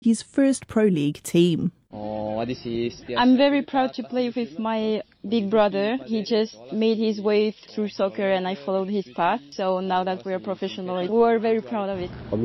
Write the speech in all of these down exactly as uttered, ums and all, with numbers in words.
his first Pro League team. I'm very proud to play with my big brother. He just made his way through soccer and I followed his path. So now that we're professional, we're very proud of it.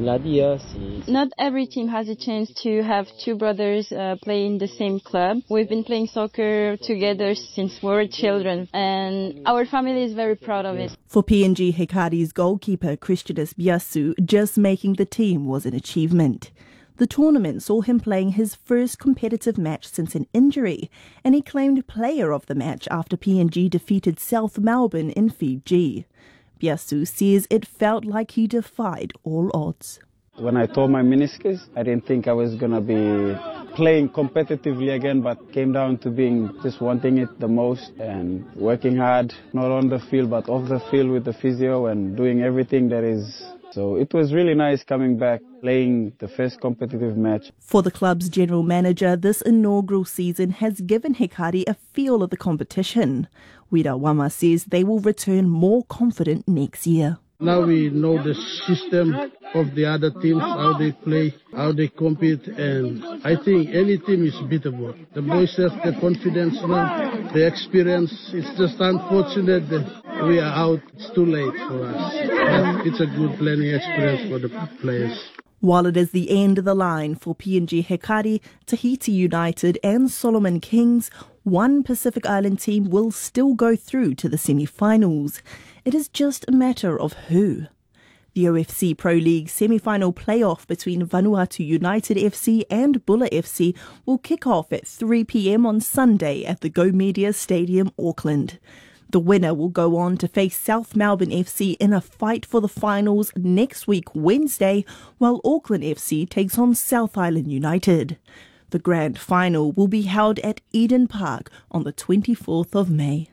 Not every team has a chance to have two brothers uh, play in the same club. We've been playing soccer together since we were children and our family is very proud of it. For P N G Hekari's goalkeeper Christianus Biasu, just making the team was an achievement. The tournament saw him playing his first competitive match since an injury, and he claimed player of the match after P N G defeated South Melbourne in Fiji. Biasu says it felt like he defied all odds. When I tore my meniscus, I didn't think I was going to be playing competitively again, but came down to being just wanting it the most and working hard, not on the field but off the field with the physio and doing everything that is. So it was really nice coming back, playing the first competitive match. For the club's general manager, this inaugural season has given Hekari a feel of the competition. Wira Wama says they will return more confident next year. Now we know the system of the other teams, how they play, how they compete, and I think any team is beatable. The boys have the confidence now, the experience. It's just unfortunate that we are out. It's too late for us. But it's a good learning experience for the players. While it is the end of the line for P N G Hekari, Tahiti United and Solomon Kings, one Pacific Island team will still go through to the semi-finals. It is just a matter of who. The O F C Pro League semi-final playoff between Vanuatu United F C and Bulla F C will kick off at three p.m. on Sunday at the Go Media Stadium, Auckland. The winner will go on to face South Melbourne F C in a fight for the finals next week Wednesday, while Auckland F C takes on South Island United. The grand final will be held at Eden Park on the twenty-fourth of May.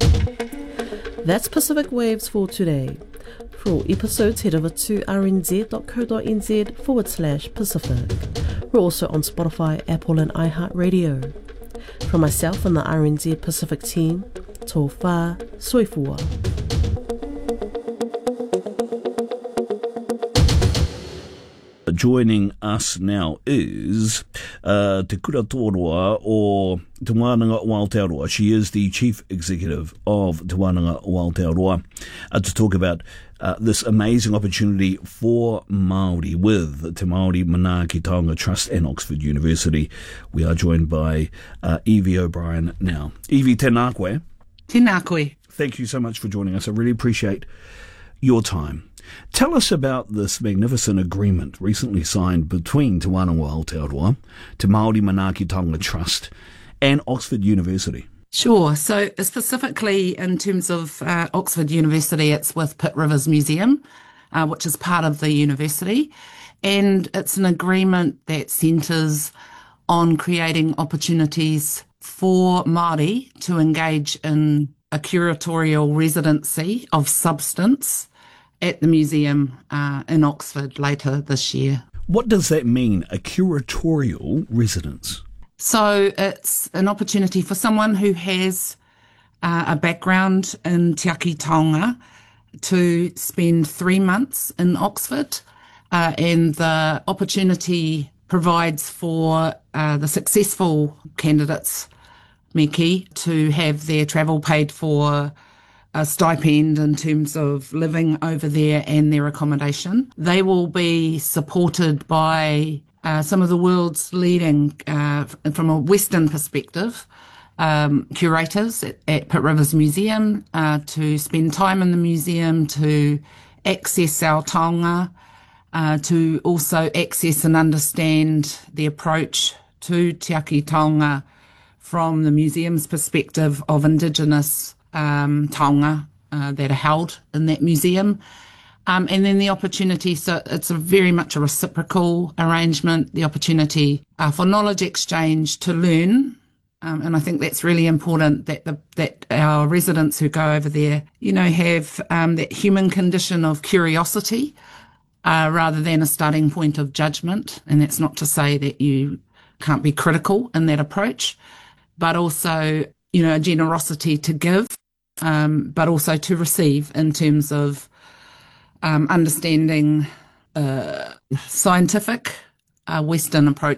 That's Pacific Waves for today. For all episodes, head over to rnz.co.nz forward slash Pacific. We're also on Spotify, Apple and iHeartRadio. From myself and the R N Z Pacific team, tō whā, soifua. Joining us now is uh, Te Kura-Tōroa or Te Wānanga o Aotearoa. She is the Chief Executive of Te Wānanga o Aotearoa uh, to talk about uh, this amazing opportunity for Māori with Te Māori Manaaki Taonga Trust and Oxford University. We are joined by uh, Evie O'Brien now. Evie, tēnā koe. Tēnā koe. Thank you so much for joining us. I really appreciate your time. Tell us about this magnificent agreement recently signed between Te Wānanga o Aotearoa, Te Māori Manaaki Taonga Trust and Oxford University. Sure. So specifically in terms of uh, Oxford University, it's with Pitt Rivers Museum, uh, which is part of the university. And it's an agreement that centres on creating opportunities for Māori to engage in a curatorial residency of substance at the museum uh, in Oxford later this year. What does that mean, a curatorial residence? So it's an opportunity for someone who has uh, a background in Te Aki Taonga to spend three months in Oxford, uh, and the opportunity provides for uh, the successful candidates, Meki, to have their travel paid for, a stipend in terms of living over there and their accommodation. They will be supported by uh, some of the world's leading, uh, from a Western perspective, um, curators at, at Pitt Rivers Museum uh, to spend time in the museum, to access our taonga, uh, to also access and understand the approach to Te Aki Taonga from the museum's perspective of Indigenous um, taonga uh, that are held in that museum. Um, and then the opportunity, so it's a very much a reciprocal arrangement, the opportunity uh, for knowledge exchange to learn. Um, and I think that's really important that the, that our residents who go over there, you know, have um, that human condition of curiosity uh, rather than a starting point of judgment. And that's not to say that you can't be critical in that approach, but also, you know, a generosity to give, um, but also to receive in terms of um, understanding uh, scientific a Western approach